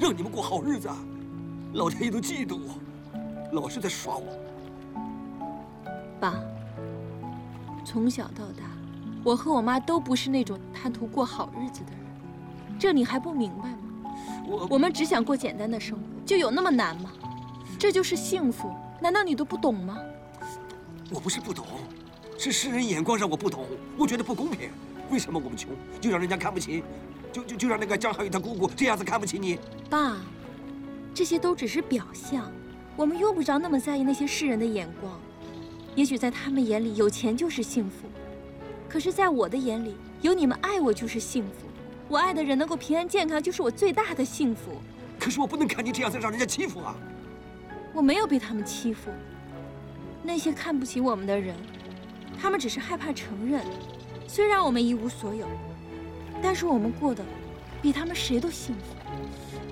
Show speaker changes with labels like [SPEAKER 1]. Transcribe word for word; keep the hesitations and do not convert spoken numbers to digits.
[SPEAKER 1] 让你们过好日子，老天爷都嫉妒我，老是在耍我。
[SPEAKER 2] 爸，从小到大，我和我妈都不是那种贪图过好日子的人，这你还不明白吗？
[SPEAKER 1] 我
[SPEAKER 2] 我们只想过简单的生活，就有那么难吗？这就是幸福，难道你都不懂吗？
[SPEAKER 1] 我不是不懂，是世人眼光让我不懂，我觉得不公平。为什么我们穷就让人家看不起？就就就让那个江浩宇他姑姑这样子看不起你？
[SPEAKER 2] 爸，这些都只是表象，我们用不着那么在意那些世人的眼光。也许在他们眼里，有钱就是幸福，可是在我的眼里，有你们爱我就是幸福。我爱的人能够平安健康，就是我最大的幸福。
[SPEAKER 1] 可是我不能看你这样子让人家欺负啊！
[SPEAKER 2] 我没有被他们欺负，那些看不起我们的人，他们只是害怕承认。虽然我们一无所有，但是我们过得比他们谁都幸福。